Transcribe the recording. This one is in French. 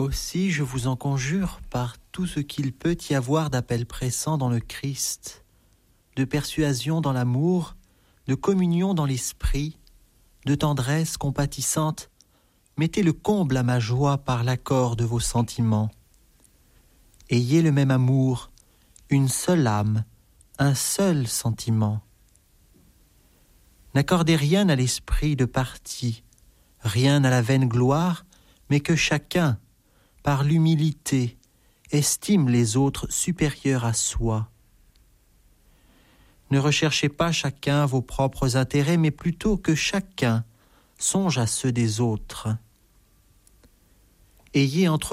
Aussi, je vous en conjure, par tout ce qu'il peut y avoir d'appel pressant dans le Christ, de persuasion dans l'amour, de communion dans l'esprit, de tendresse compatissante, mettez le comble à ma joie par l'accord de vos sentiments. Ayez le même amour, une seule âme, un seul sentiment. N'accordez rien à l'esprit de parti, rien à la vaine gloire, mais que chacun, par l'humilité, estime les autres supérieurs à soi. Ne recherchez pas chacun vos propres intérêts, mais plutôt que chacun songe à ceux des autres. Ayez entre